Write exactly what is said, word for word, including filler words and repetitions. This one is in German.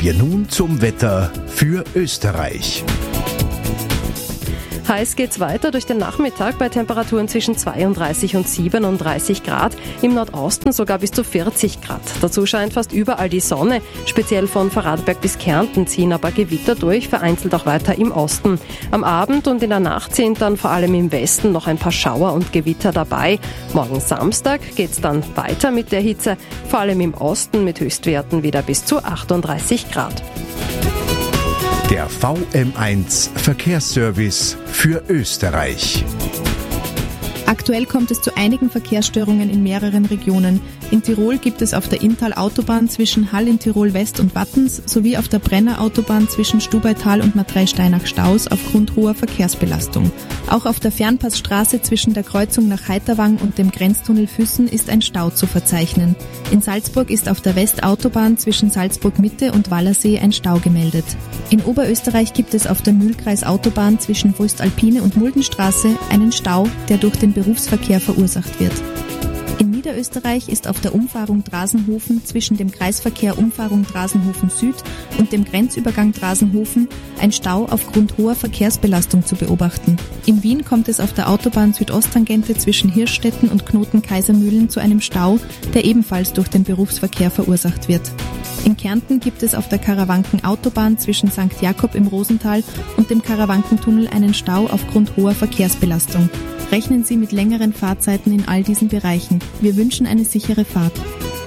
wir nun zum Wetter für Österreich. Heiß geht's weiter durch den Nachmittag bei Temperaturen zwischen zweiunddreißig und siebenunddreißig Grad, im Nordosten sogar bis zu vierzig Grad. Dazu scheint fast überall die Sonne, speziell von Vorarlberg bis Kärnten ziehen aber Gewitter durch, vereinzelt auch weiter im Osten. Am Abend und in der Nacht sind dann vor allem im Westen noch ein paar Schauer und Gewitter dabei. Morgen Samstag geht's dann weiter mit der Hitze, vor allem im Osten mit Höchstwerten wieder bis zu achtunddreißig Grad. Der V M eins Verkehrsservice für Österreich. Aktuell kommt es zu einigen Verkehrsstörungen in mehreren Regionen. In Tirol gibt es auf der Inntal-Autobahn zwischen Hall in Tirol West und Wattens sowie auf der Brenner-Autobahn zwischen Stubaital und Matrei-Steinach Staus aufgrund hoher Verkehrsbelastung. Auch auf der Fernpassstraße zwischen der Kreuzung nach Heiterwang und dem Grenztunnel Füssen ist ein Stau zu verzeichnen. In Salzburg ist auf der Westautobahn zwischen Salzburg-Mitte und Wallersee ein Stau gemeldet. In Oberösterreich gibt es auf der Mühlkreis-Autobahn zwischen Voest-Alpine und Muldenstraße einen Stau, der durch den Berufsverkehr verursacht wird. In Niederösterreich ist auf der Umfahrung Drasenhofen zwischen dem Kreisverkehr Umfahrung Drasenhofen Süd und dem Grenzübergang Drasenhofen ein Stau aufgrund hoher Verkehrsbelastung zu beobachten. In Wien kommt es auf der Autobahn Südosttangente zwischen Hirschstetten und Knoten-Kaisermühlen zu einem Stau, der ebenfalls durch den Berufsverkehr verursacht wird. In Kärnten gibt es auf der Karawanken-Autobahn zwischen Sankt Jakob im Rosental und dem Karawankentunnel einen Stau aufgrund hoher Verkehrsbelastung. Rechnen Sie mit längeren Fahrzeiten in all diesen Bereichen. Wir wünschen eine sichere Fahrt.